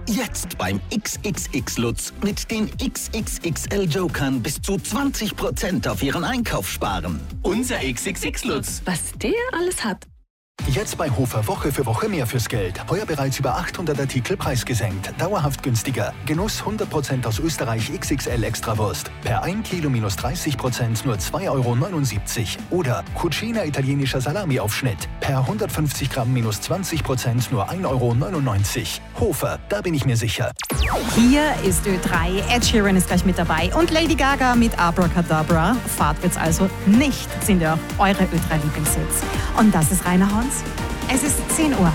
Jetzt beim XXX Lutz mit den XXXL Jokern bis zu 20% auf Ihren Einkauf sparen. Unser XXX Lutz. Was der alles hat. Jetzt bei Hofer Woche für Woche mehr fürs Geld. Heuer bereits über 800 Artikel preisgesenkt. Dauerhaft günstiger. Genuss 100% aus Österreich XXL Extrawurst. Per 1 Kilo minus 30% nur 2,79 €. Oder Cucina italienischer Salami-Aufschnitt. Per 150 Gramm minus 20% nur 1,99 €. Hofer, da bin ich mir sicher. Hier ist Ö3. Ed Sheeran ist gleich mit dabei. Und Lady Gaga mit Abracadabra. Fahrt wird's also nicht. Sind ja auch eure Ö3-Lieblingshits. Und das ist Rainer Hans. Es ist 10 Uhr.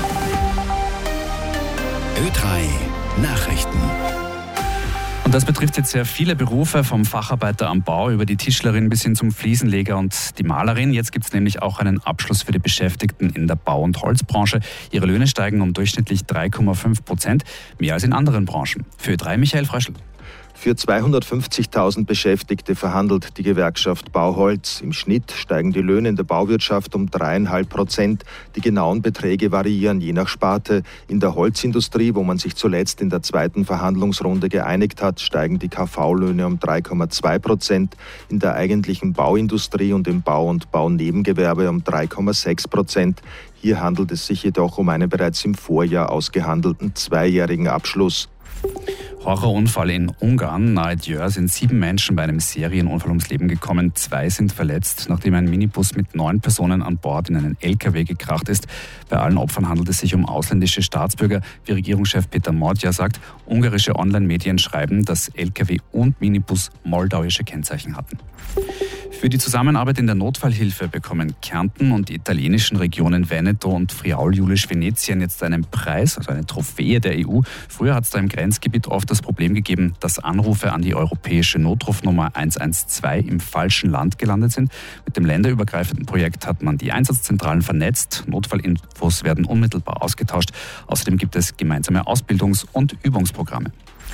Ö3 Nachrichten. Und das betrifft jetzt sehr viele Berufe, vom Facharbeiter am Bau über die Tischlerin bis hin zum Fliesenleger und die Malerin. Jetzt gibt es nämlich auch einen Abschluss für die Beschäftigten in der Bau- und Holzbranche. Ihre Löhne steigen um durchschnittlich 3,5%, mehr als in anderen Branchen. Für Ö3 Michael Fröschl. Für 250.000 Beschäftigte verhandelt die Gewerkschaft Bauholz. Im Schnitt steigen die Löhne in der Bauwirtschaft um 3,5%. Die genauen Beträge variieren je nach Sparte. In der Holzindustrie, wo man sich zuletzt in der zweiten Verhandlungsrunde geeinigt hat, steigen die KV-Löhne um 3,2%. In der eigentlichen Bauindustrie und im Bau- und Baunebengewerbe um 3,6%. Hier handelt es sich jedoch um einen bereits im Vorjahr ausgehandelten zweijährigen Abschluss. Horrorunfall in Ungarn. Nahe Djör sind 7 Menschen bei einem Serienunfall ums Leben gekommen. 2 sind verletzt, nachdem ein Minibus mit 9 Personen an Bord in einen LKW gekracht ist. Bei allen Opfern handelt es sich um ausländische Staatsbürger. Wie Regierungschef Peter Mordja sagt, ungarische Online-Medien schreiben, dass LKW und Minibus moldauische Kennzeichen hatten. Für die Zusammenarbeit in der Notfallhilfe bekommen Kärnten und die italienischen Regionen Veneto und Friaul-Julisch-Venetien jetzt einen Preis, also eine Trophäe der EU. Früher hat es da im Grenzgebiet oft das Problem gegeben, dass Anrufe an die europäische Notrufnummer 112 im falschen Land gelandet sind. Mit dem länderübergreifenden Projekt hat man die Einsatzzentralen vernetzt. Notfallinfos werden unmittelbar ausgetauscht. Außerdem gibt es gemeinsame Ausbildungs- und Übungsprogramme.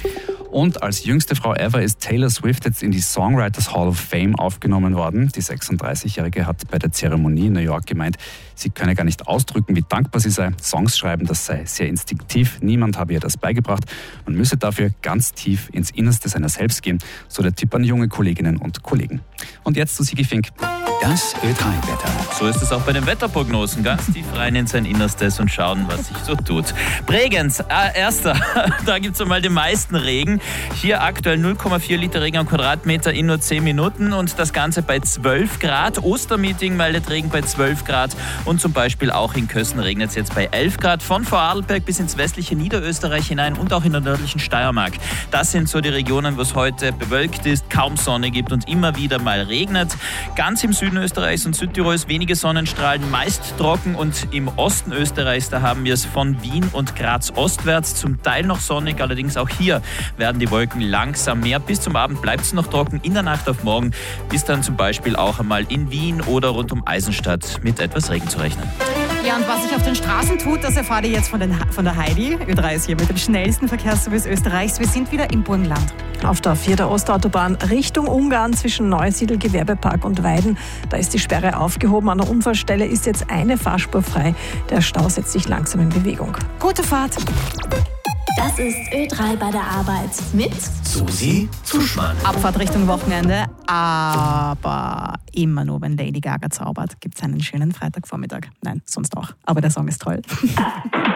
Und als jüngste Frau ever ist Taylor Swift jetzt in die Songwriters Hall of Fame aufgenommen worden. Die 36-Jährige hat bei der Zeremonie in New York gemeint, sie könne gar nicht ausdrücken, wie dankbar sie sei. Songs schreiben, das sei sehr instinktiv. Niemand habe ihr das beigebracht. Man müsse dafür ganz tief ins Innerste seiner selbst gehen, so der Tipp an junge Kolleginnen und Kollegen. Und jetzt zu Sigi Fink. Das Ö3-Wetter. So ist es auch bei den Wetterprognosen. Ganz tief rein in sein Innerstes und schauen, was sich so tut. Bregenz, erster. Da gibt es einmal den meisten Regen. Hier aktuell 0,4 Liter Regen am Quadratmeter in nur 10 Minuten und das Ganze bei 12 Grad. Ostermeeting meldet Regen bei 12 Grad und zum Beispiel auch in Kössen regnet es jetzt bei 11 Grad. Von Vorarlberg bis ins westliche Niederösterreich hinein und auch in der nördlichen Steiermark. Das sind so die Regionen, wo es heute bewölkt ist, kaum Sonne gibt und immer wieder mal regnet. Ganz im Süden Österreichs und Südtirols wenige Sonnenstrahlen, meist trocken und im Osten Österreichs, da haben wir es von Wien und Graz ostwärts, zum Teil noch sonnig, allerdings auch hier werden die Wolken langsam mehr. Bis zum Abend bleibt es noch trocken, in der Nacht auf morgen ist dann zum Beispiel auch einmal in Wien oder rund um Eisenstadt mit etwas Regen zu rechnen. Ja, und was sich auf den Straßen tut, das erfahrt ihr jetzt von der Heidi. Ö3 ist hier mit dem schnellsten Verkehrsservice Österreichs. Wir sind wieder im Burgenland. Auf der 4. der Ostautobahn Richtung Ungarn zwischen Neusiedl, Gewerbepark und Weiden. Da ist die Sperre aufgehoben. An der Unfallstelle ist jetzt eine Fahrspur frei. Der Stau setzt sich langsam in Bewegung. Gute Fahrt. Das ist Ö3 bei der Arbeit mit Susi Zuschmann. Abfahrt Richtung Wochenende, aber immer nur, wenn Lady Gaga zaubert, gibt es einen schönen Freitagvormittag. Nein, sonst auch. Aber der Song ist toll.